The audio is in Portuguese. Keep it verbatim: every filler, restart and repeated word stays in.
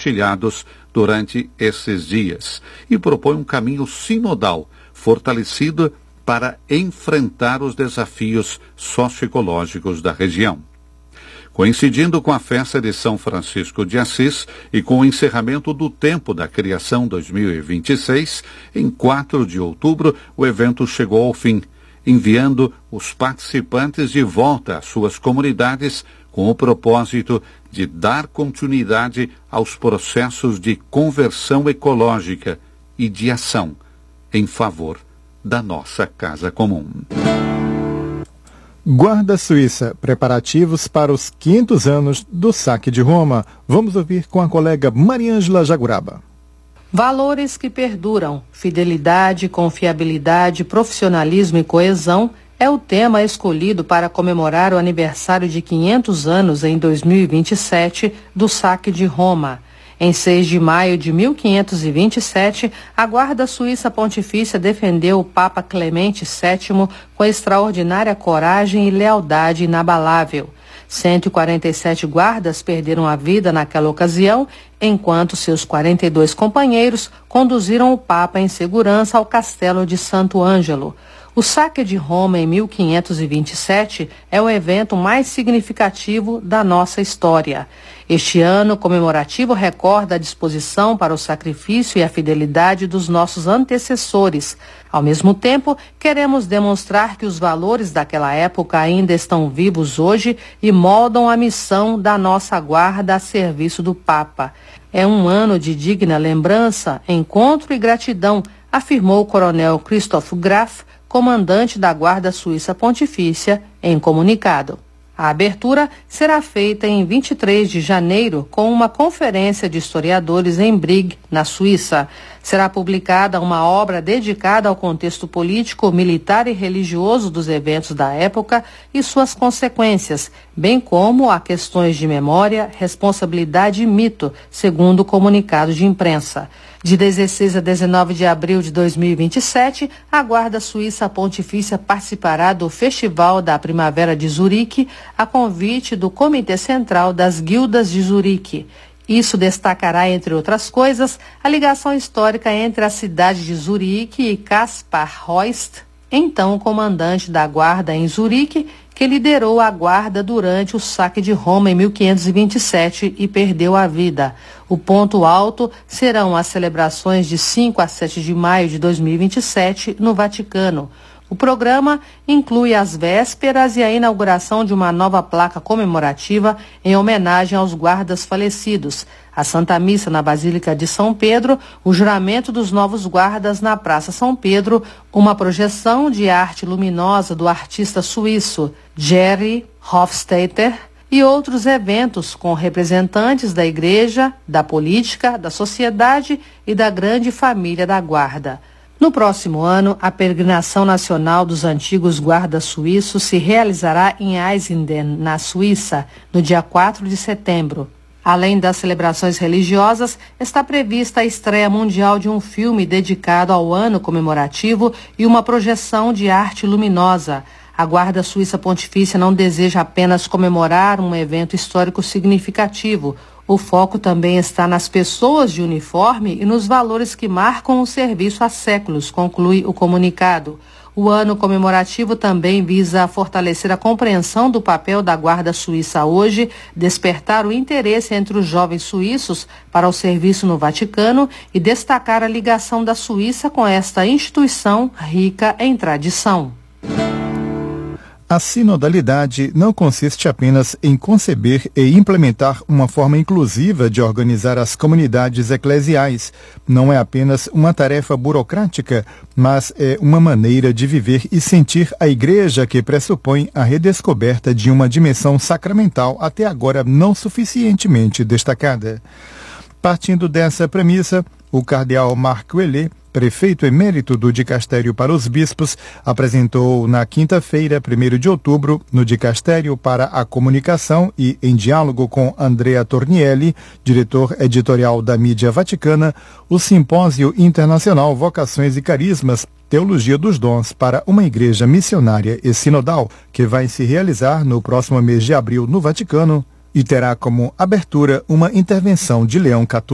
compartilhados durante esses dias e propõe um caminho sinodal fortalecido para enfrentar os desafios socioecológicos da região. Coincidindo com a festa de São Francisco de Assis e com o encerramento do Tempo da Criação dois mil e vinte e seis, em quatro de outubro, o evento chegou ao fim, enviando os participantes de volta às suas comunidades com o propósito de dar continuidade aos processos de conversão ecológica e de ação em favor da nossa casa comum. Guarda Suíça, preparativos para os quinhentos anos do saque de Roma. Vamos ouvir com a colega Mariângela Jaguraba. Valores que perduram, fidelidade, confiabilidade, profissionalismo e coesão é o tema escolhido para comemorar o aniversário de quinhentos anos em dois mil e vinte e sete do saque de Roma. Em seis de maio de mil quinhentos e vinte e sete, a Guarda Suíça Pontifícia defendeu o Papa Clemente sétimo com extraordinária coragem e lealdade inabalável. cento e quarenta e sete guardas perderam a vida naquela ocasião, enquanto seus quarenta e dois companheiros conduziram o Papa em segurança ao Castelo de Santo Ângelo. O saque de Roma em mil quinhentos e vinte e sete é o evento mais significativo da nossa história. Este ano comemorativo recorda a disposição para o sacrifício e a fidelidade dos nossos antecessores. Ao mesmo tempo, queremos demonstrar que os valores daquela época ainda estão vivos hoje e moldam a missão da nossa guarda a serviço do Papa. É um ano de digna lembrança, encontro e gratidão, afirmou o coronel Christoph Graf, comandante da Guarda Suíça Pontifícia, em comunicado. A abertura será feita em vinte e três de janeiro com uma conferência de historiadores em Brigue, na Suíça. Será publicada uma obra dedicada ao contexto político, militar e religioso dos eventos da época e suas consequências, bem como a questões de memória, responsabilidade e mito, segundo o comunicado de imprensa. De dezesseis a dezenove de abril de dois mil e vinte e sete, a Guarda Suíça Pontifícia participará do Festival da Primavera de Zurique, a convite do Comitê Central das Guildas de Zurique. Isso destacará, entre outras coisas, a ligação histórica entre a cidade de Zurique e Kaspar Heust, então comandante da guarda em Zurique, que liderou a guarda durante o saque de Roma em mil quinhentos e vinte e sete e perdeu a vida. O ponto alto serão as celebrações de cinco a sete de maio de dois mil e vinte e sete no Vaticano. O programa inclui as vésperas e a inauguração de uma nova placa comemorativa em homenagem aos guardas falecidos, a Santa Missa na Basílica de São Pedro, o juramento dos novos guardas na Praça São Pedro, uma projeção de arte luminosa do artista suíço Jerry Hofstetter e outros eventos com representantes da igreja, da política, da sociedade e da grande família da guarda. No próximo ano, a peregrinação nacional dos antigos guardas suíços se realizará em Einsiedeln, na Suíça, no dia quatro de setembro. Além das celebrações religiosas, está prevista a estreia mundial de um filme dedicado ao ano comemorativo e uma projeção de arte luminosa. A Guarda Suíça Pontifícia não deseja apenas comemorar um evento histórico significativo. O foco também está nas pessoas de uniforme e nos valores que marcam o serviço há séculos, conclui o comunicado. O ano comemorativo também visa fortalecer a compreensão do papel da Guarda Suíça hoje, despertar o interesse entre os jovens suíços para o serviço no Vaticano e destacar a ligação da Suíça com esta instituição rica em tradição. A sinodalidade não consiste apenas em conceber e implementar uma forma inclusiva de organizar as comunidades eclesiais. Não é apenas uma tarefa burocrática, mas é uma maneira de viver e sentir a igreja que pressupõe a redescoberta de uma dimensão sacramental até agora não suficientemente destacada. Partindo dessa premissa, o cardeal Marc Ouellet, prefeito emérito do Dicastério para os Bispos, apresentou na quinta-feira, primeiro de outubro, no Dicastério para a Comunicação e em diálogo com Andrea Tornielli, diretor editorial da mídia vaticana, o Simpósio Internacional Vocações e Carismas, Teologia dos Dons para uma Igreja Missionária e Sinodal, que vai se realizar no próximo mês de abril no Vaticano e terá como abertura uma intervenção de Leão quatorze.